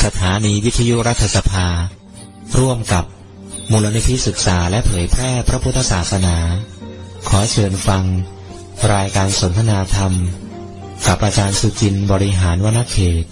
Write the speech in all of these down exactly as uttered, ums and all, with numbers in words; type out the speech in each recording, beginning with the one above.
สถานีวิทยุรัฐสภาร่วมกับมูลนิธิศึกษาและเผยแพร่พระพุทธศาสนาขอเชิญฟังรายการสนทนาธรรมกับอาจารย์สุจินต์บริหารวณเขต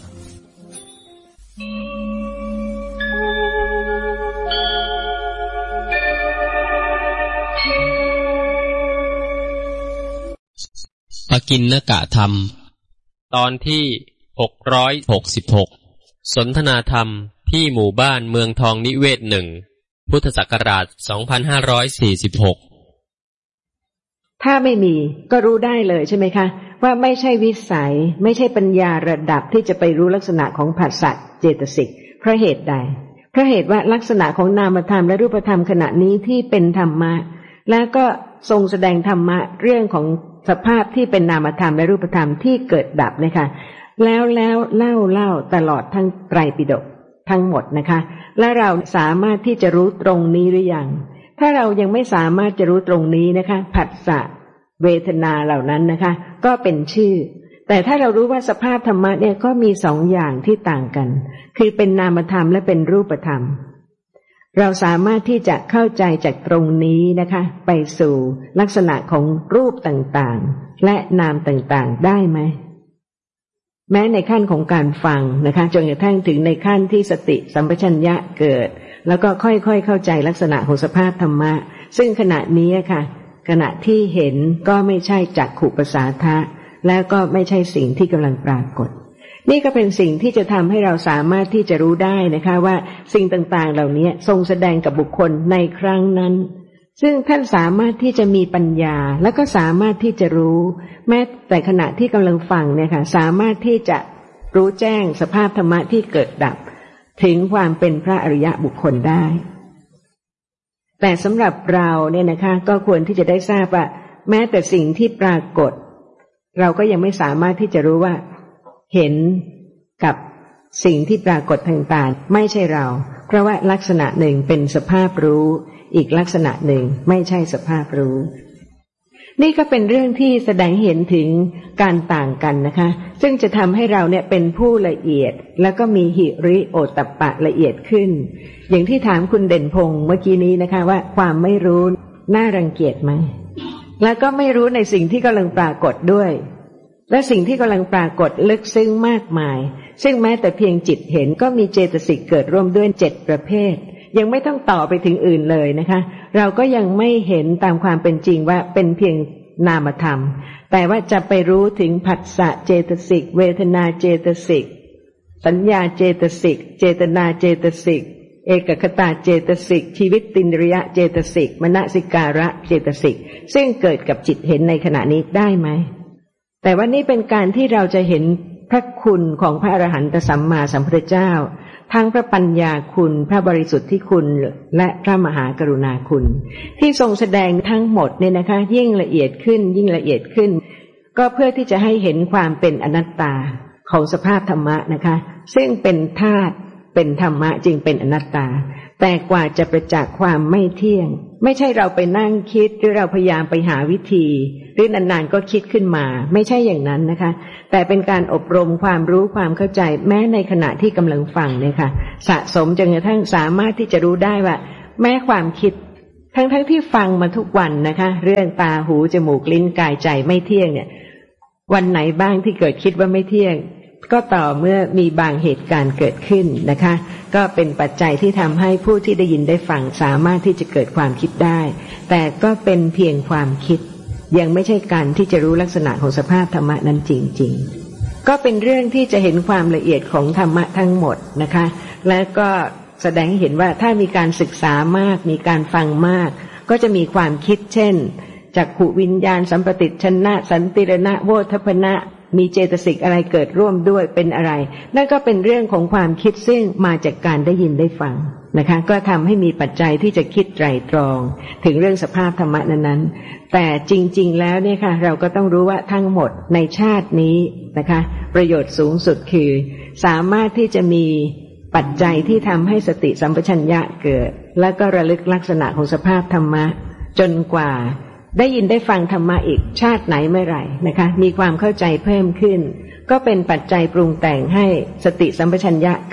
อกิณกะธรรมตอนที่หกร้อยหกสิบหกสนทนาธรรมที่หมู่บ้านเมืองทองนิเวศหนึ่งพุทธศักราชสองพันห้าร้อยสี่สิบหกถ้าไม่มีก็รู้ได้เลยใช่ไหมคะว่าไม่ใช่วิสัยไม่ใช่ปัญญาระดับที่จะไปรู้ลักษณะของผัสสะเจตสิกเพราะเหตุใดเพราะเหตุว่าลักษณะของนามธรรมและรูปธรรมขณะนี้ที่เป็นธรรมะแล้วก็ทรงแสดงธรรมะเรื่องของสภาพที่เป็นนามธรรมและรูปธรรมที่เกิดดับนะคะแล้วแล้วเล่าเล่าตลอดทั้งไตรปิฎกทั้งหมดนะคะและเราสามารถที่จะรู้ตรงนี้หรือยังถ้าเรายังไม่สามารถจะรู้ตรงนี้นะคะผัสสะเวทนาเหล่านั้นนะคะก็เป็นชื่อแต่ถ้าเรารู้ว่าสภาพธรรมะเนี่ยก็มีสองอย่างที่ต่างกันคือเป็นนามธรรมและเป็นรูปธรรมเราสามารถที่จะเข้าใจจากตรงนี้นะคะไปสู่ลักษณะของรูปต่างๆและนามต่างๆได้ไหมแม้ในขั้นของการฟังนะคะจนกระทั่งถึงในขั้นที่สติสัมปชัญญะเกิดแล้วก็ค่อยๆเข้าใจลักษณะของสภาพธรรมะซึ่งขณะนี้ค่ะขณะที่เห็นก็ไม่ใช่จักขุประสาทะแล้วก็ไม่ใช่สิ่งที่กำลังปรากฏนี่ก็เป็นสิ่งที่จะทำให้เราสามารถที่จะรู้ได้นะคะว่าสิ่งต่างๆเหล่านี้ทรงแสดงกับบุคคลในครั้งนั้นซึ่งท่านสามารถที่จะมีปัญญาและก็สามารถที่จะรู้แม้แต่ขณะที่กำลังฟังเนี่ยค่ะสามารถที่จะรู้แจ้งสภาพธรรมะที่เกิดดับถึงความเป็นพระอริยบุคคลได้แต่สำหรับเราเนี่ยนะคะก็ควรที่จะได้ทราบว่าแม้แต่สิ่งที่ปรากฏเราก็ยังไม่สามารถที่จะรู้ว่าเห็นกับสิ่งที่ปรากฏต่างๆไม่ใช่เราเพราะว่าลักษณะหนึ่งเป็นสภาพรู้อีกลักษณะหนึ่งไม่ใช่สภาพรู้นี่ก็เป็นเรื่องที่แสดงเห็นถึงการต่างกันนะคะซึ่งจะทำให้เราเนี่ยเป็นผู้ละเอียดแล้วก็มีหิริโอตตัปปะละเอียดขึ้นอย่างที่ถามคุณเด่นพงษ์เมื่อกี้นี้นะคะว่าความไม่รู้น่ารังเกียจไหมแล้วก็ไม่รู้ในสิ่งที่กำลังปรากฏด้วยและสิ่งที่กำลังปรากฏลึกซึ้งมากมายซึ่งแม้แต่เพียงจิตเห็นก็มีเจตสิกเกิดร่วมด้วยเจ็ดประเภทยังไม่ต้องต่อไปถึงอื่นเลยนะคะเราก็ยังไม่เห็นตามความเป็นจริงว่าเป็นเพียงนามธรรมแต่ว่าจะไปรู้ถึงผัสสะเจตสิกเวทนาเจตสิกสัญญาเจตสิกเจตนาเจตสิกเอกคตาเจตสิกชีวิตตินริยะเจตสิกมนสิการะเจตสิกซึ่งเกิดกับจิตเห็นในขณะนี้ได้ไหมแต่ว่านี่เป็นการที่เราจะเห็นพระคุณของพระอรหันตสัมมาสัมพุทธเจ้าทั้งพระปัญญาคุณพระบริสุทธิคุณและพระมหากรุณาคุณที่ทรงแสดงทั้งหมดเนี่ยนะคะยิ่งละเอียดขึ้นยิ่งละเอียดขึ้นก็เพื่อที่จะให้เห็นความเป็นอนัตตาของสภาพธรรมะนะคะซึ่งเป็นธาตุเป็นธรรมะจึงเป็นอนัตตาแต่กว่าจะประจักษ์ความไม่เที่ยงไม่ใช่เราไปนั่งคิดหรือเราพยายามไปหาวิธีหรือนานๆก็คิดขึ้นมาไม่ใช่อย่างนั้นนะคะแต่เป็นการอบรมความรู้ความเข้าใจแม้ในขณะที่กำลังฟังเนี่ยค่ะสะสมจนกระทั่งสามารถที่จะรู้ได้ว่าแม้ความคิดทั้งๆ ท, ที่ฟังมาทุกวันนะคะเรื่องตาหูจมูกลิ้นกายใจไม่เที่ยงเนี่ยวันไหนบ้างที่เกิดคิดว่าไม่เที่ยงก็ต่อเมื่อมีบางเหตุการณ์เกิดขึ้นนะคะก็เป็นปัจจัยที่ทำให้ผู้ที่ได้ยินได้ฟังสามารถที่จะเกิดความคิดได้แต่ก็เป็นเพียงความคิดยังไม่ใช่การที่จะรู้ลักษณะของสภาพธรรมะนั้นจริงๆก็เป็นเรื่องที่จะเห็นความละเอียดของธรรมะทั้งหมดนะคะและก็แสดงให้เห็นว่าถ้ามีการศึกษามากมีการฟังมากก็จะมีความคิดเช่นจักขุวิญญาณสัมปติชนะสันติรณะโวทัพพนะมีเจตสิกอะไรเกิดร่วมด้วยเป็นอะไรนั่นก็เป็นเรื่องของความคิดซึ่งมาจากการได้ยินได้ฟังนะคะก็ทำให้มีปัจจัยที่จะคิดไตร่ตรองถึงเรื่องสภาพธรรมะนั้นๆแต่จริงๆแล้วเนี่ยค่ะเราก็ต้องรู้ว่าทั้งหมดในชาตินี้นะคะประโยชน์สูงสุดคือสามารถที่จะมีปัจจัยที่ทำให้สติสัมปชัญญะเกิดแล้วก็ระลึกลักษณะของสภาพธรรมะจนกว่าได้ยินได้ฟังธรรมะอีกชาติไหนเมื่อไหร่นะคะมีความเข้าใจเพิ่มขึ้นก็เป็นปัจจัยปรุงแต่งให้สติสัมปชัญญะเกิด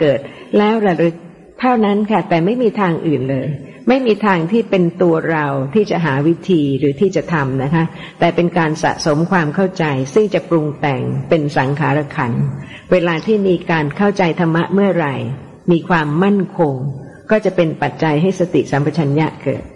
แล้วระลึกเท่านั้นค่ะแต่ไม่มีทางอื่นเลยไม่มีทางที่เป็นตัวเราที่จะหาวิธีหรือที่จะทำนะคะแต่เป็นการสะสมความเข้าใจซึ่งจะปรุงแต่งเป็นสังขารขันธ์เวลาที่มีการเข้าใจธรรมะเมื่อไหร่มีความมั่นคงก็จะเป็นปัจจัยให้สติสัมปชัญญะเกิด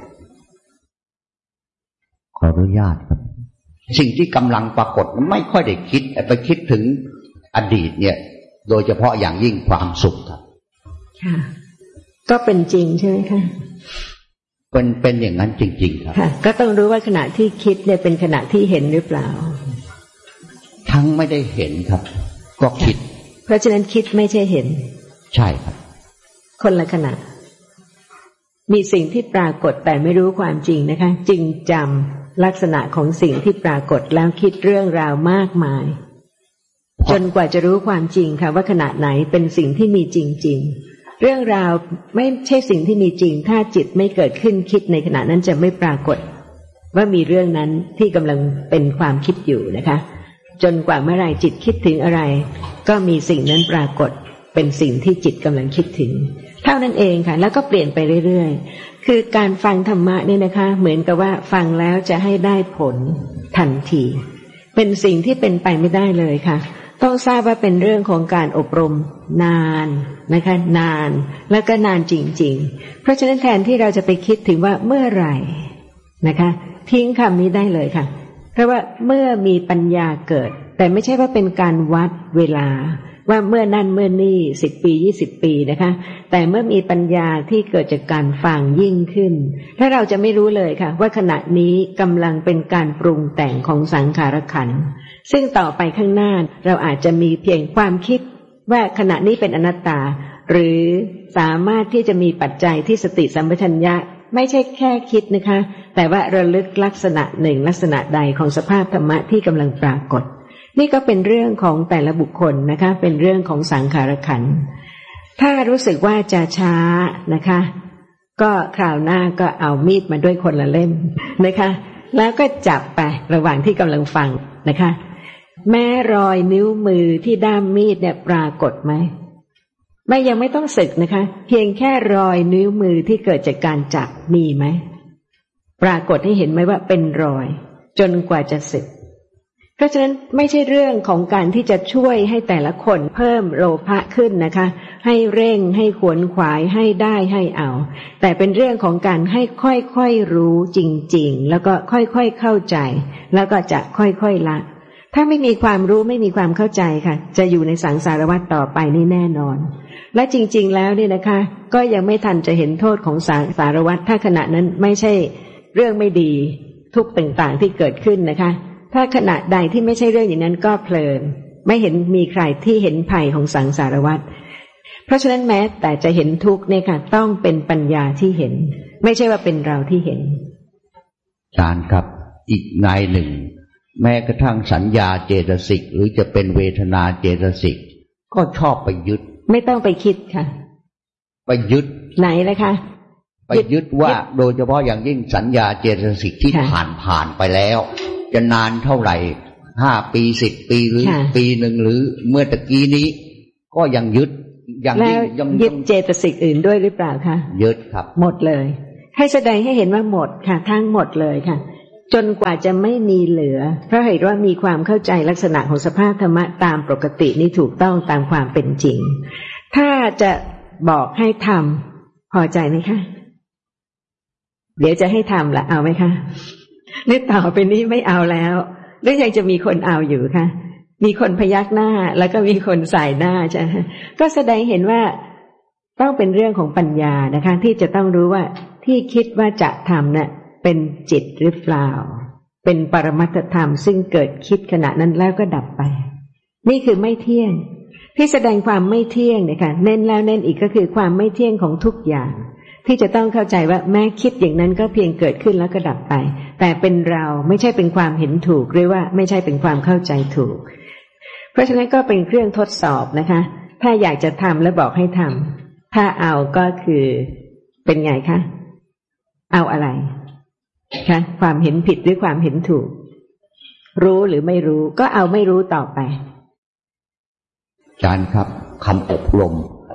ขออนุญาตครับสิ่งที่กำลังปรากฏไม่ค่อยได้คิดไปคิดถึงอดีตเนี่ยโดยเฉพาะอย่างยิ่งความสุขครับค่ะก็เป็นจริงใช่ไหมคะเป็นเป็นอย่างนั้นจริงๆครับค่ะก็ต้องรู้ว่าขณะที่คิดเนี่ยเป็นขณะที่เห็นหรือเปล่าทั้งไม่ได้เห็นครับก็คิดเพราะฉะนั้นคิดไม่ใช่เห็นใช่ครับคนละขณะมีสิ่งที่ปรากฏแต่ไม่รู้ความจริงนะคะจึงจำลักษณะของสิ่งที่ปรากฏแล้วคิดเรื่องราวมากมายจนกว่าจะรู้ความจริงค่ะว่าขณะไหนเป็นสิ่งที่มีจริงๆเรื่องราวไม่ใช่สิ่งที่มีจริงถ้าจิตไม่เกิดขึ้นคิดในขณะนั้นจะไม่ปรากฏว่ามีเรื่องนั้นที่กำลังเป็นความคิดอยู่นะคะจนกว่าเมื่อไรจิตคิดถึงอะไรก็มีสิ่งนั้นปรากฏเป็นสิ่งที่จิตกำลังคิดถึงเท่านั้นเองค่ะแล้วก็เปลี่ยนไปเรื่อยๆคือการฟังธรรมะนี่นะคะเหมือนกับว่าฟังแล้วจะให้ได้ผลทันทีเป็นสิ่งที่เป็นไปไม่ได้เลยค่ะต้องทราบว่าเป็นเรื่องของการอบรมนานนะคะนานแล้วก็นานจริงๆเพราะฉะนั้นแทนที่เราจะไปคิดถึงว่าเมื่อไหร่นะคะทิ้งคำนี้ได้เลยค่ะเพราะว่าเมื่อมีปัญญาเกิดแต่ไม่ใช่ว่าเป็นการวัดเวลาว่าเมื่อนั่นเมื่อนี่สิบปียี่สิบปีนะคะแต่เมื่อมีปัญญาที่เกิดจากการฟังยิ่งขึ้นถ้าเราจะไม่รู้เลยค่ะว่าขณะนี้กำลังเป็นการปรุงแต่งของสังขารขันธ์ซึ่งต่อไปข้างหน้าเราอาจจะมีเพียงความคิดว่าขณะนี้เป็นอนัตตาหรือสามารถที่จะมีปัจจัยที่สติสัมปชัญญะไม่ใช่แค่คิดนะคะแต่ว่าระลึกลักษณะหนึ่งลักษณะใดของสภาพธรรมะที่กำลังปรากฏนี่ก็เป็นเรื่องของแต่ละบุคคลนะคะเป็นเรื่องของสังขารขันธ์ถ้ารู้สึกว่าจะช้านะคะก็คราวหน้าก็เอามีดมาด้วยคนละเล่มนะคะแล้วก็จับไประหว่างที่กำลังฟังนะคะแม้รอยนิ้วมือที่ด้ามมีดเนี่ยปรากฏไหมไม่ยังไม่ต้องสึกนะคะเพียงแค่รอยนิ้วมือที่เกิดจากการจับมีไหมปรากฏให้เห็นไหมว่าเป็นรอยจนกว่าจะสึกเพราะฉะนั้นไม่ใช่เรื่องของการที่จะช่วยให้แต่ละคนเพิ่มโลภะขึ้นนะคะให้เร่งให้ขวนขวายให้ได้ให้เอาแต่เป็นเรื่องของการให้ค่อยๆรู้จริงๆแล้วก็ค่อยๆเข้าใจแล้วก็จะค่อยๆละถ้าไม่มีความรู้ไม่มีความเข้าใจค่ะจะอยู่ในสังสารวัฏต่อไปนี่แน่นอนและจริงๆแล้วเนี่ยนะคะก็ยังไม่ทันจะเห็นโทษของสังสารวัฏถ้าขณะนั้นไม่ใช่เรื่องไม่ดีทุกต่างๆที่เกิดขึ้นนะคะถ้าขณะใดที่ไม่ใช่เรื่องอย่างนั้นก็เพลินไม่เห็นมีใครที่เห็นภัยของสังสารวัฏเพราะฉะนั้นแม้แต่จะเห็นทุกข์เนี่ยค่ะต้องเป็นปัญญาที่เห็นไม่ใช่ว่าเป็นเราที่เห็นอาจารย์ครับอีกในหนึ่งแม้กระทั่งสัญญาเจตสิกหรือจะเป็นเวทนาเจตสิกก็ชอบไปยึดไม่ต้องไปคิดค่ะไปยึดไหนนะคะไปยึดว่าโดยเฉพาะอย่างยิ่งสัญญาเจตสิกที่ผ่านผ่านไปแล้วจะนานเท่าไหร่ห้าปีสิบปีหรือปีหนึ่งหรือเมื่อตะกี้นี้ก็ยังยึดยังยังยึดเจตสิกอื่นด้วยหรือเปล่าคะยึดครับหมดเลยให้แสดงให้เห็นว่าหมดค่ะทั้งหมดเลยค่ะจนกว่าจะไม่มีเหลือเพราะเหตุว่ามีความเข้าใจลักษณะของสภาพธรรมะตามปกตินี่ถูกต้องตามความเป็นจริงถ้าจะบอกให้ทำพอใจไหมคะเดี๋ยวจะให้ทำละเอาไหมคะนี่ต่อไปนี้ไม่เอาแล้วหรือยังจะมีคนเอาอยู่คะมีคนพยักหน้าแล้วก็มีคนสายหน้าใช่ก็แสดงเห็นว่าต้องเป็นเรื่องของปัญญานะคะที่จะต้องรู้ว่าที่คิดว่าจะทำน่ะเป็นจิตหรือเปล่าเป็นปรมัตถธรรมซึ่งเกิดคิดขณะนั้นแล้วก็ดับไปนี่คือไม่เที่ยงที่แสดงความไม่เที่ยงเนี่ยค่ะเน้นแล้วเน้นอีกก็คือความไม่เที่ยงของทุกอย่างที่จะต้องเข้าใจว่าแม้คิดอย่างนั้นก็เพียงเกิดขึ้นแล้วก็ดับไปแต่เป็นเราไม่ใช่เป็นความเห็นถูกหรือว่าไม่ใช่เป็นความเข้าใจถูกเพราะฉะนั้นก็เป็นเครื่องทดสอบนะคะถ้าอยากจะทำแล้วบอกให้ทำถ้าเอาก็คือเป็นไงคะเอาอะไรคะความเห็นผิดหรือความเห็นถูกรู้หรือไม่รู้ก็เอาไม่รู้ต่อไปอาจารย์ครับคำอบรม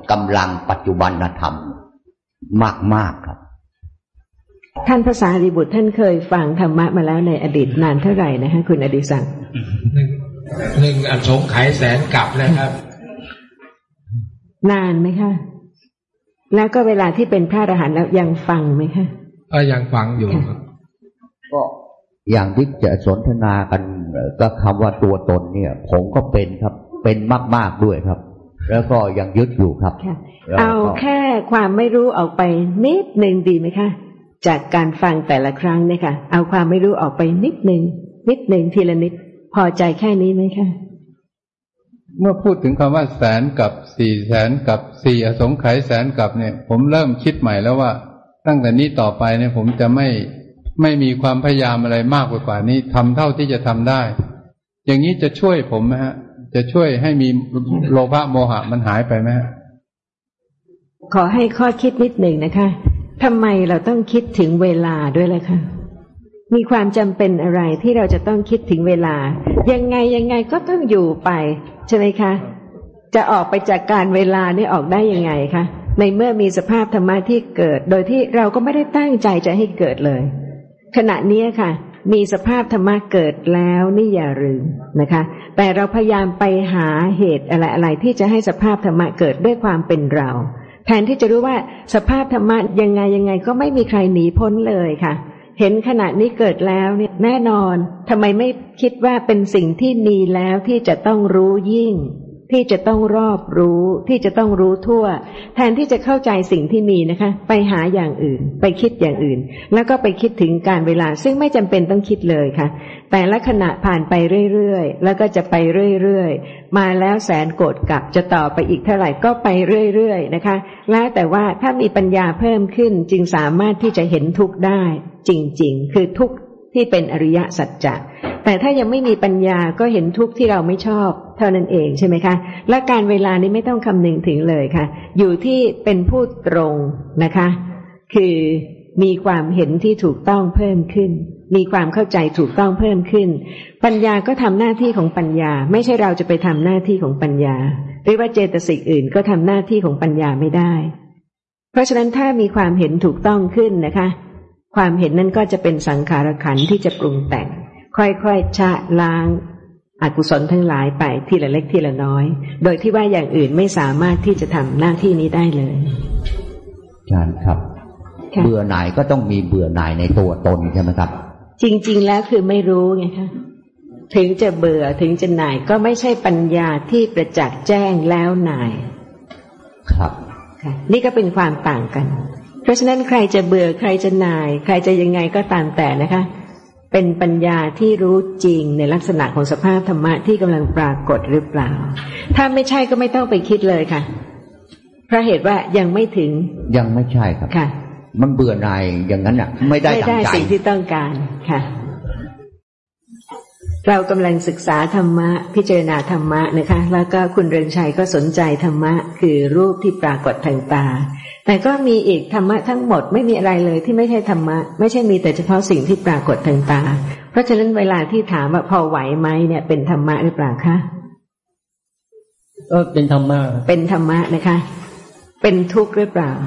กำลังปัจจุบันธรรมมากๆครับท่านพระสารีบุตรท่านเคยฟังธรรมะมาแล้วในอดีตนานเท่าไหร่นะฮะคุณอดิศักดิ์หนึ่งหนึ่งอสงไขยแสนกลับแล้วครับนานไหมคะแล้วก็เวลาที่เป็นพระอรหันต์แล้วยังฟังไหมคะเออยังฟังอยู่ครับก็อย่างที่จะสนทนากันก็คำว่าตัวตนเนี่ยผมก็เป็นครับเป็นมากๆด้วยครับแล้วก็ยังยึดอยู่ครับเอาแค่ความไม่รู้ออกไปนิดนึงดีไหมคะจากการฟังแต่ละครั้งเนี่ยค่ะเอาความไม่รู้ออกไปนิดนึงนิดนึงทีละนิดพอใจแค่นี้ไหมคะเมื่อพูดถึงคำว่าแสนกับสี่แสนกับสี่อสงไขยแสนกับเนี่ยผมเริ่มคิดใหม่แล้วว่าตั้งแต่นี้ต่อไปเนี่ยผมจะไม่ไม่มีความพยายามอะไรมากกว่านี้ทำเท่าที่จะทำได้อย่างนี้จะช่วยผมไหมฮะจะช่วยให้มีโลภะโมหะมันหายไปไหมฮะขอให้ข้อคิดนิดหนึ่งนะคะทำไมเราต้องคิดถึงเวลาด้วยล่ะคะมีความจำเป็นอะไรที่เราจะต้องคิดถึงเวลายังไงยังไงก็ต้องอยู่ไปใช่ไหมคะจะออกไปจากการเวลานี่ออกได้ยังไงคะในเมื่อมีสภาพธรรมะที่เกิดโดยที่เราก็ไม่ได้ตั้งใจจะให้เกิดเลยขณะนี้ค่ะมีสภาพธรรมะเกิดแล้วนี่อย่าลืมนะคะแต่เราพยายามไปหาเหตุอะไรอะไรที่จะให้สภาพธรรมะเกิดด้วยความเป็นเราแทนที่จะรู้ว่าสภาพธรรมะยังไงยังไงก็ไม่มีใครหนีพ้นเลยค่ะเห็นขณะนี้เกิดแล้วเนี่ยแน่นอนทำไมไม่คิดว่าเป็นสิ่งที่มีแล้วที่จะต้องรู้ยิ่งที่จะต้องรอบรู้ที่จะต้องรู้ทั่วแทนที่จะเข้าใจสิ่งที่มีนะคะไปหาอย่างอื่นไปคิดอย่างอื่นแล้วก็ไปคิดถึงการเวลาซึ่งไม่จำเป็นต้องคิดเลยค่ะแต่ละขณะผ่านไปเรื่อยๆแล้วก็จะไปเรื่อยๆมาแล้วแสนโกรธกลับจะต่อไปอีกเท่าไหร่ก็ไปเรื่อยๆนะคะแล้วแต่ว่าถ้ามีปัญญาเพิ่มขึ้นจึงสามารถที่จะเห็นทุกข์ได้จริงๆคือทุกข์ที่เป็นอริยสัจจะแต่ถ้ายังไม่มีปัญญาก็เห็นทุกข์ที่เราไม่ชอบเท่านั้นเองใช่ไหมคะและการเวลานี้ไม่ต้องคำนึงถึงเลยค่ะอยู่ที่เป็นผู้ตรงนะคะคือมีความเห็นที่ถูกต้องเพิ่มขึ้นมีความเข้าใจถูกต้องเพิ่มขึ้นปัญญาก็ทำหน้าที่ของปัญญาไม่ใช่เราจะไปทำหน้าที่ของปัญญาหรือว่าเจตสิกอื่นก็ทำหน้าที่ของปัญญาไม่ได้เพราะฉะนั้นถ้ามีความเห็นถูกต้องขึ้นนะคะความเห็นนั้นก็จะเป็นสังขารขันธ์ที่จะปรุงแต่งค่อยๆชะล้างอกุศลทั้งหลายไปทีละเล็กทีละน้อยโดยที่ว่าอย่างอื่นไม่สามารถที่จะทำหน้าที่นี้ได้เลยอาจารย์ครับเบื่อหน่ายก็ต้องมีเบื่อหน่ายในตัวตนใช่ไหมครับจริงๆแล้วคือไม่รู้ไงคะถึงจะเบื่อถึงจะหน่ายก็ไม่ใช่ปัญญาที่ประจักษ์แจ้งแล้วหน่ายครับค่ะนี่ก็เป็นความต่างกันเพราะฉะนั้นใครจะเบื่อใครจะหน่ายใครจะยังไงก็ตามแต่นะคะเป็นปัญญาที่รู้จริงในลักษณะของสภาพธรรมะที่กำลังปรากฏหรือเปล่าถ้าไม่ใช่ก็ไม่ต้องไปคิดเลยค่ะเพราะเหตุว่ายังไม่ถึงยังไม่ใช่ครับค่ะมันเบื่อหน่ายอย่างนั้นอ่ะไม่ได้ดังใจไม่ได้สิ่งที่ต้องการค่ะเรากำลังศึกษาธรรมะพิจารณาธรรมะนะคะแล้วก็คุณเรืองชัยก็สนใจธรรมะคือรูปที่ปรากฏทางตาแต่ก็มีอีกธรรมะทั้งหมดไม่มีอะไรเลยที่ไม่ใช่ธรรมะไม่ใช่มีแต่เฉพาะสิ่งที่ปรากฏทางตาเพราะฉะนั้นเวลาที่ถามว่าพอไหวไหมเนี่ยเป็นธรรมะหรือเปล่าคะเออเป็นธรรมะเป็นธรรมะนะคะเป็นทุกข์หรือเปล่า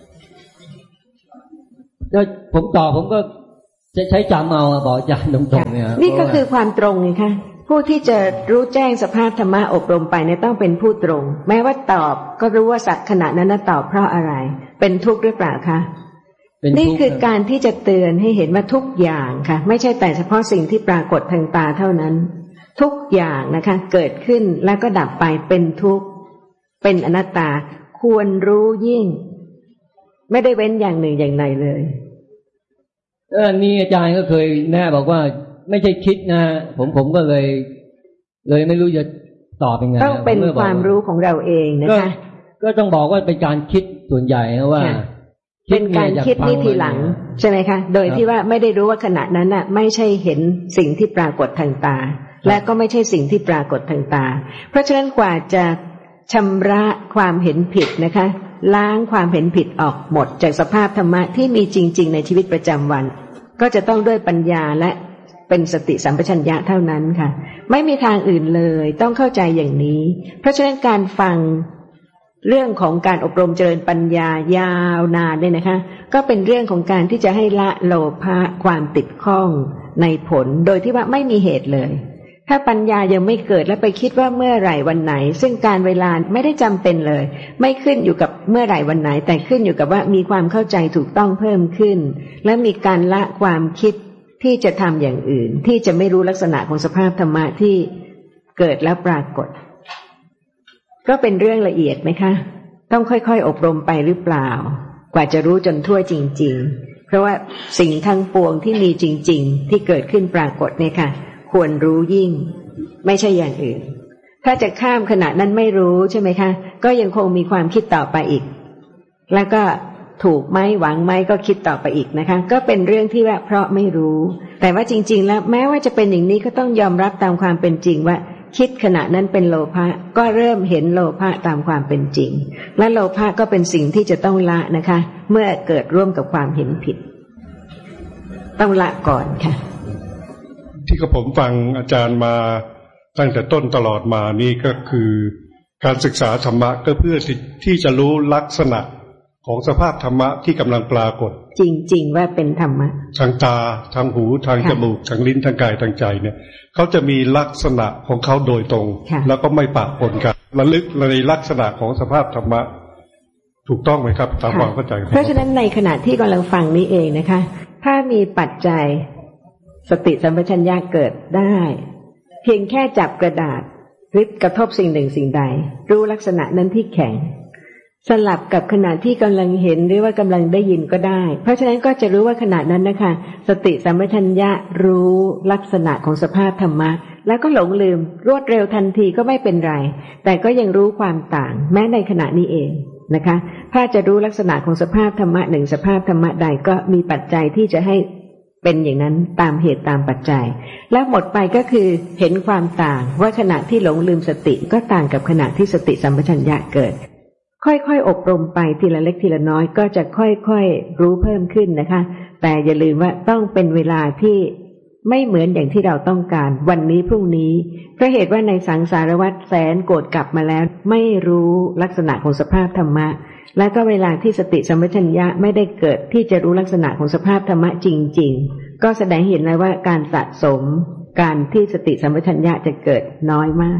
ก็ผมตอบผมก็จะใช้จำเอาบอกอาจารย์ตรงๆเนี่ยนี่ก็คือความตรงไงคะผู้ที่จะรู้แจ้งสภาพธรรมะอบรมไปเนี่ยต้องเป็นผู้ตรงแม้ว่าตอบก็รู้ว่าสักขณะนั้นตอบเพราะอะไรเป็นทุกข์หรือเปล่าคะนี่คือการที่จะเตือนให้เห็นว่าทุกอย่างค่ะไม่ใช่แต่เฉพาะสิ่งที่ปรากฏทางตาเท่านั้นทุกอย่างนะคะเกิดขึ้นแล้วก็ดับไปเป็นทุกข์เป็นอนัตตาควรรู้ยิ่งไม่ได้เว้นอย่างหนึ่งอย่างใดเลยเออนี่อาจารย์ก็เคยแน่บอกว่าไม่ใช่คิดนะผมผมก็เลยเลยไม่รู้จะตอบยังไงต้องเป็นความรู้ของเราเองนะคะก็ต้องบอกว่าเป็นการคิดส่วนใหญ่นะว่าเป็นการคิดนี่ทีหลังใช่ไหมคะโดยที่ว่าไม่ได้รู้ว่าขณะนั้นน่ะไม่ใช่เห็นสิ่งที่ปรากฏทางตาและก็ไม่ใช่สิ่งที่ปรากฏทางตาเพราะฉะนั้นกว่าจะชำระความเห็นผิดนะคะล้างความเห็นผิดออกหมดจากสภาพธรรมะที่มีจริงๆในชีวิตประจำวันก็จะต้องด้วยปัญญาและเป็นสติสัมปชัญญะเท่านั้นค่ะไม่มีทางอื่นเลยต้องเข้าใจอย่างนี้เพราะฉะนั้นการฟังเรื่องของการอบรมเจริญปัญญายาวนานเนี่ยนะคะก็เป็นเรื่องของการที่จะให้ละโลภะความติดข้องในผลโดยที่ว่าไม่มีเหตุเลยถ้าปัญญายังไม่เกิดแล้วไปคิดว่าเมื่อไหร่วันไหนซึ่งการเวลาไม่ได้จำเป็นเลยไม่ขึ้นอยู่กับเมื่อไหร่วันไหนแต่ขึ้นอยู่กับว่ามีความเข้าใจถูกต้องเพิ่มขึ้นและมีการละความคิดที่จะทำอย่างอื่นที่จะไม่รู้ลักษณะของสภาพธรรมะที่เกิดแล้วปรากฏก็เป็นเรื่องละเอียดไหมคะต้องค่อยๆอบรมไปหรือเปล่ากว่าจะรู้จนทั่วจริงๆเพราะว่าสิ่งทั้งปวงที่มีจริงๆที่เกิดขึ้นปรากฏเนี่ยค่ะควรรู้ยิ่งไม่ใช่อย่างอื่นถ้าจะข้ามขณะนั้นไม่รู้ใช่ไหมคะก็ยังคงมีความคิดต่อไปอีกแล้วก็ถูกไหมหวังไหมก็คิดต่อไปอีกนะคะก็เป็นเรื่องที่ว่าเพราะไม่รู้แต่ว่าจริงๆแล้วแม้ว่าจะเป็นอย่างนี้ก็ต้องยอมรับตามความเป็นจริงว่าคิดขณะนั้นเป็นโลภะก็เริ่มเห็นโลภะตามความเป็นจริงและโลภะก็เป็นสิ่งที่จะต้องละนะคะเมื่อเกิดร่วมกับความเห็นผิดต้องละก่อนค่ะที่กับผมฟังอาจารย์มาตั้งแต่ต้นตลอดมานี่ก็คือการศึกษาธรรมะก็เพื่อที่จะรู้ลักษณะของสภาพธรรมะที่กำลังปรากฏจริงๆว่าเป็นธรรมะทางตาทางหูทางจมูกทางลิ้นทางกายทางใจเนี่ยเขาจะมีลักษณะของเขาโดยตรงแล้วก็ไม่ปะปนกันระลึกในลักษณะของสภาพธรรมะถูกต้องไหมครับตามความเข้าใจเพราะฉะนั้นในขณะที่กำลังฟังนี้เองนะคะถ้ามีปัจจัยสติสัมปชัญญะเกิดได้เพียงแค่จับกระดาษหรือกระทบสิ่งหนึ่งสิ่งใดรู้ลักษณะนั้นที่แข็งสลับกับขณะที่กำลังเห็นหรือว่ากำลังได้ยินก็ได้เพราะฉะนั้นก็จะรู้ว่าขณะนั้นนะคะสติสัมปชัญญะรู้ลักษณะของสภาพธรรมะแล้วก็หลงลืมรวดเร็วทันทีก็ไม่เป็นไรแต่ก็ยังรู้ความต่างแม้ในขณะนี้เองนะคะถ้าจะรู้ลักษณะของสภาพธรรมะหนึ่งสภาพธรรมะใดก็มีปัจจัยที่จะให้เป็นอย่างนั้นตามเหตุตามปัจจัยแล้วหมดไปก็คือเห็นความต่างว่าขณะที่หลงลืมสติก็ต่างกับขณะที่สติสัมปชัญญะเกิดค่อยๆอบรมไปทีละเล็กทีละน้อยก็จะค่อยๆรู้เพิ่มขึ้นนะคะแต่อย่าลืมว่าต้องเป็นเวลาที่ไม่เหมือนอย่างที่เราต้องการวันนี้พรุ่งนี้เพราะเหตุว่าในสังสารวัฏแสนโกรธกลับมาแล้วไม่รู้ลักษณะของสภาพธรรมะและก็เวลาที่สติสัมปชัญญะไม่ได้เกิดที่จะรู้ลักษณะของสภาพธรรมะจริงๆก็แสดงเห็นเลยว่าการสะสมการที่สติสัมปชัญญะจะเกิดน้อยมาก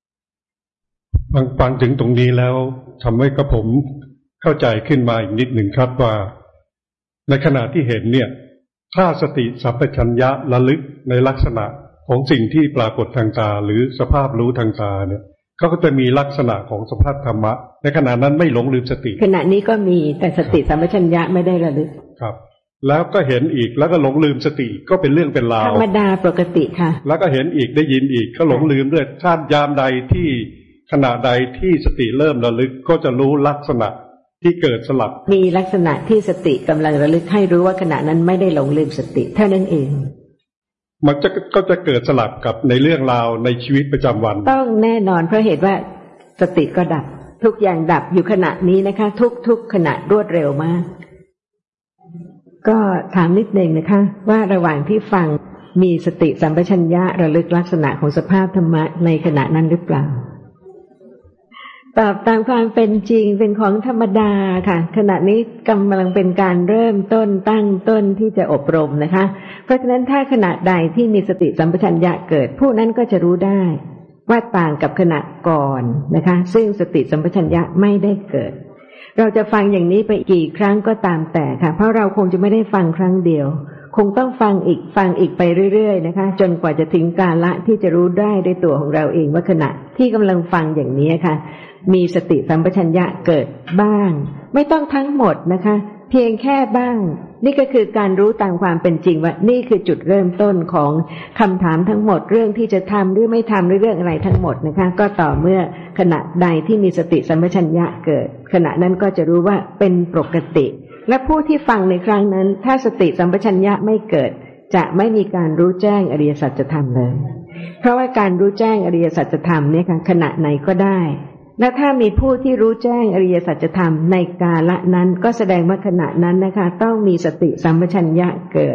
ฟังถึงตรงนี้แล้วทำให้กับผมเข้าใจขึ้นมาอีกนิดหนึ่งครับว่าในขณะที่เห็นเนี่ยถ้าสติสัมปชัญญะระลึกในลักษณะของสิ่งที่ปรากฏทางตาหรือสภาพรู้ทางตาเนี่ยเขาก็จะมีลักษณะของสภาพธรรมะในขณะนั้นไม่หลงลืมสติขณะนี้ก็มีแต่สติสัมปชัญญะไม่ได้ระลึกครับแล้วก็เห็นอีกแล้วก็หลงลืมสติก็เป็นเรื่องเป็นราวธรรมดาปกติค่ะแล้วก็เห็นอีกได้ยินอีกก็หลงลืมด้วยถ้ายามใดที่ขณะใดที่สติเริ่มระลึกก็จะรู้ลักษณะที่เกิดสลับมีลักษณะที่สติกำลังระลึกให้รู้ว่าขณะนั้นไม่ได้หลงลืมสติเท่านั้นเองมันจะก็จะเกิดสลับกับในเรื่องราวในชีวิตประจำวันต้องแน่นอนเพราะเหตุว่าสติก็ดับทุกอย่างดับอยู่ขณะนี้นะคะทุกๆขณะรวดเร็วมากก็ถามนิดนึงนะคะว่าระหว่างที่ฟังมีสติสัมปชัญญะระลึกลักษณะของสภาพธรรมะในขณะนั้นหรือเปล่าตอบตามความเป็นจริงเป็นของธรรมดาค่ะขณะนี้กำลังเป็นการเริ่มต้นตั้งต้นที่จะอบรมนะคะเพราะฉะนั้นถ้าขณะใดที่มีสติสัมปชัญญะเกิดผู้นั้นก็จะรู้ได้ว่าต่างกับขณะก่อนนะคะซึ่งสติสัมปชัญญะไม่ได้เกิดเราจะฟังอย่างนี้ไปกี่ครั้งก็ตามแต่ค่ะเพราะเราคงจะไม่ได้ฟังครั้งเดียวคงต้องฟังอีกฟังอีกไปเรื่อยๆนะคะจนกว่าจะถึงกาลที่จะรู้ได้ด้วยตัวของเราเองว่าขณะที่กำลังฟังอย่างนี้ค่ะมีสติสัมปชัญญะเกิดบ้างไม่ต้องทั้งหมดนะคะเพียงแค่บ้างนี่ก็คือการรู้ตามความเป็นจริงว่านี่คือจุดเริ่มต้นของคำถามทั้งหมดเรื่องที่จะทำหรือไม่ทำหรือเรื่องอะไรทั้งหมดนะคะก็ต่อเมื่อขณะใดที่มีสติสัมปชัญญะเกิดขณะนั้นก็จะรู้ว่าเป็นปกติและผู้ที่ฟังในครั้งนั้นถ้าสติสัมปชัญญะไม่เกิดจะไม่มีการรู้แจ้งอริยสัจธรรมเลยเพราะว่าการรู้แจ้งอริยสัจธรรมเนี่ยค่ะขณะไหนก็ได้และถ้ามีผู้ที่รู้แจ้งอริยสัจธรรมในกาลนั้นก็แสดงว่าขณะนั้นนะคะต้องมีสติสัมปชัญญะเกิด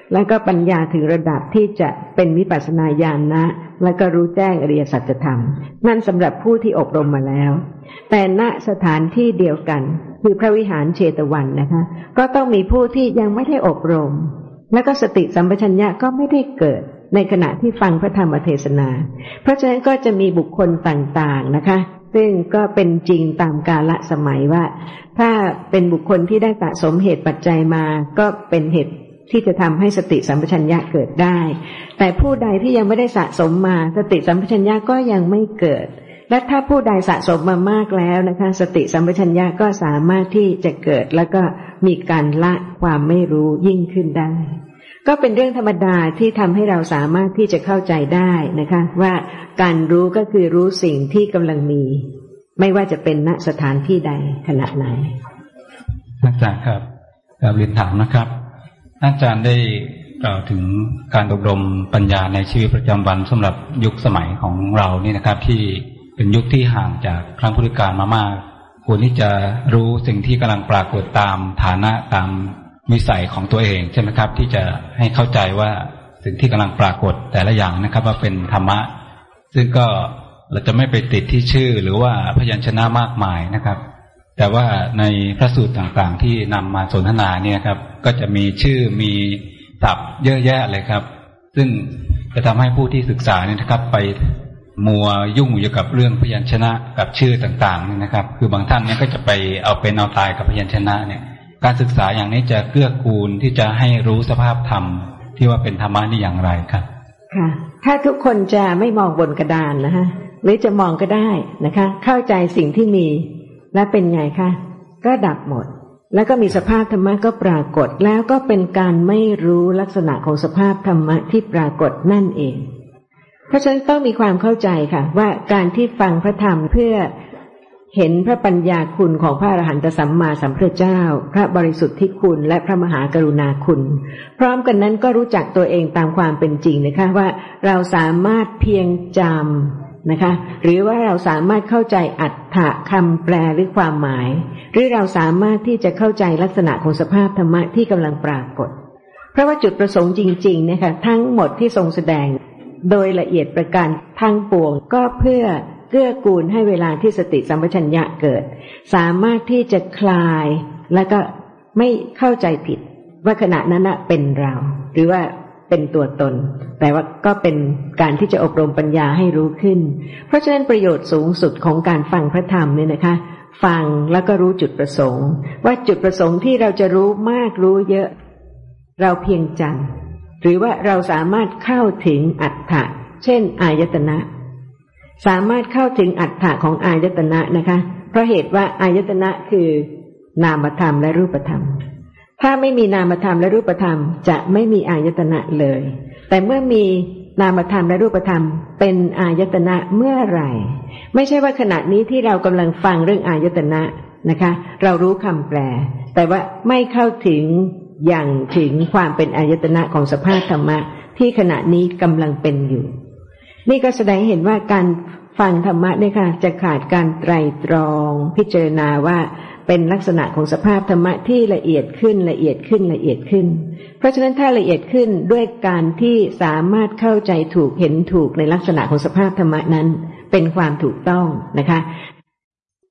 แล้วก็ปัญญาถึงระดับที่จะเป็นวิปัสสนาญาณนะแล้วก็รู้แจ้งอริยสัจธรรมนั่นสำหรับผู้ที่อบรมมาแล้วแต่ณสถานที่เดียวกันคือพระวิหารเชตวันนะคะก็ต้องมีผู้ที่ยังไม่ได้อบรมแล้วก็สติสัมปชัญญะก็ไม่ได้เกิดในขณะที่ฟังพระธรรมเทศนาเพราะฉะนั้นก็จะมีบุคคลต่างๆนะคะซึ่งก็เป็นจริงตามกาลสมัยว่าถ้าเป็นบุคคลที่ได้สะสมเหตุปัจจัยมาก็เป็นเหตุที่จะทำให้สติสัมปชัญญะเกิดได้แต่ผู้ใดที่ยังไม่ได้สะสมมาสติสัมปชัญญะก็ยังไม่เกิดและถ้าผู้ใดสะสมมามากแล้วนะคะสติสัมปชัญญะก็สามารถที่จะเกิดแล้วก็มีการละความไม่รู้ยิ่งขึ้นได้ก็เป็นเรื่องธรรมดาที่ทำให้เราสามารถที่จะเข้าใจได้นะคะว่าการรู้ก็คือรู้สิ่งที่กำลังมีไม่ว่าจะเป็นณสถานที่ใดขณะไหนอาจารย์ครับกับเรียนถามนะครับอาจารย์ได้กล่าวถึงการอบรมปัญญาในชีวิตประจำวันสำหรับยุคสมัยของเรานี่นะครับที่เป็นยุคที่ห่างจากครั้งพุทธกาลมามากควรที่จะรู้สิ่งที่กำลังปรากฏตามฐานะตามวิสัยของตัวเองใช่ไหมครับที่จะให้เข้าใจว่าสิ่งที่กำลังปรากฏแต่ละอย่างนะครับว่าเป็นธรรมะซึ่งก็เราจะไม่ไปติดที่ชื่อหรือว่าพยัญชนะมากมายนะครับแต่ว่าในพระสูตรต่างๆที่นำมาสนทนาเนี่ยครับก็จะมีชื่อมีศัพท์เยอะแยะเลยครับซึ่งจะทำให้ผู้ที่ศึกษาเนี่ยนะครับไปมัวยุ่งอยู่กับเรื่องพยัญชนะกับชื่อต่างๆนี่นะครับคือบางท่านเนี่ยก็จะไปเอาเป็นเอาตายกับพยัญชนะเนี่ยการศึกษาอย่างนี้จะเกื้อกูลที่จะให้รู้สภาพธรรมที่ว่าเป็นธรรมะนี่อย่างไรครับค่ะถ้าทุกคนจะไม่มองบนกระดานนะคะหรือจะมองก็ได้นะคะเข้าใจสิ่งที่มีและเป็นไงคะก็ดับหมดแล้วก็มีสภาพธรรมะก็ปรากฏแล้วก็เป็นการไม่รู้ลักษณะของสภาพธรรมะที่ปรากฏนั่นเองเพราะฉะนั้นต้องมีความเข้าใจค่ะว่าการที่ฟังพระธรรมเพื่อเห็นพระปัญญาคุณของพระอรหันตสัมมาสัมพุทธเจ้าพระบริสุทธิคุณและพระมหากรุณาคุณพร้อมกันนั้นก็รู้จักตัวเองตามความเป็นจริงนะคะว่าเราสามารถเพียงจำนะคะหรือว่าเราสามารถเข้าใจอรรถะคำแปลหรือความหมายหรือเราสามารถที่จะเข้าใจลักษณะของสภาพธรรมะที่กำลังปรากฏเพราะว่าจุดประสงค์จริงๆนะคะทั้งหมดที่ทรงแสดงโดยละเอียดประการทั้งปวงก็เพื่อเกื้อกูลให้เวลาที่สติสัมปชัญญะเกิดสามารถที่จะคลายแล้วก็ไม่เข้าใจผิดว่าขณะนั้นเป็นเราหรือว่าเป็นตัวตนแต่ว่าก็เป็นการที่จะอบรมปัญญาให้รู้ขึ้นเพราะฉะนั้นประโยชน์สูงสุดของการฟังพระธรรมเนี่ยนะคะฟังแล้วก็รู้จุดประสงค์ว่าจุดประสงค์ที่เราจะรู้มากรู้เยอะเราเพียงจำหรือว่าเราสามารถเข้าถึงอรรถะเช่นอายตนะสามารถเข้าถึงอรรถะของอายตนะนะคะเพราะเหตุว่าอายตนะคือนามธรรมและรูปธรรมถ้าไม่มีนามธรรมและรูปธรรมจะไม่มีอายตนะเลยแต่เมื่อมีนามธรรมและรูปธรรมเป็นอายตนะเมื่อไหร่ไม่ใช่ว่าขณะนี้ที่เรากำลังฟังเรื่องอายตนะนะคะเรารู้คำแปลแต่ว่าไม่เข้าถึงอย่างถึงความเป็นอายตนะของสภาพธรรมะที่ขณะนี้กำลังเป็นอยู่นี่ก็แสดงเห็นว่าการฟังธรรมะเนี่ยค่ะจะขาดการไตรตรองพิจารณาว่าเป็นลักษณะของสภาพธรรมะที่ละเอียดขึ้นละเอียดขึ้นละเอียดขึ้นเพราะฉะนั้นถ้าละเอียดขึ้นด้วยการที่สามารถเข้าใจถูกเห็นถูกในลักษณะของสภาพธรรมะนั้นเป็นความถูกต้องนะคะ